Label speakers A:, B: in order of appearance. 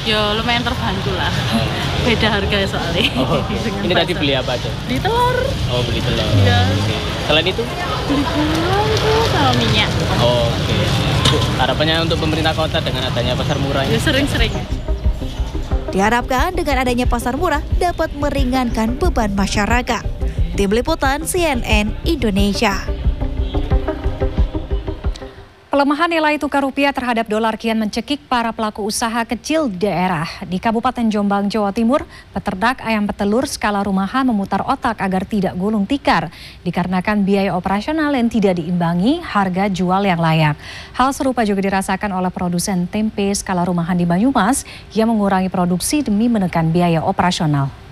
A: Ya lumayan terbantu lah.
B: Oh.
A: Beda harga soalnya.
B: Oh, oke.
A: Dengan
B: Ini tadi
A: pasar.
B: beli apa aja?
A: Beli telur.
B: Oh, beli telur.
A: Iya.
B: Oke. Selain itu?
A: Beli gula itu sama minyak.
B: Oh, oke. Bu, harapannya untuk pemerintah kota dengan adanya pasar murah
A: Ya
B: ini?
A: sering-sering.
C: Diharapkan dengan adanya pasar murah dapat meringankan beban masyarakat. Tim Liputan CNN Indonesia.
D: Pelemahan nilai tukar rupiah terhadap dolar kian mencekik para pelaku usaha kecil di daerah. Di Kabupaten Jombang, Jawa Timur, peternak ayam petelur skala rumahan memutar otak agar tidak gulung tikar dikarenakan biaya operasional yang tidak diimbangi harga jual yang layak. Hal serupa juga dirasakan oleh produsen tempe skala rumahan di Banyumas yang mengurangi produksi demi menekan biaya operasional.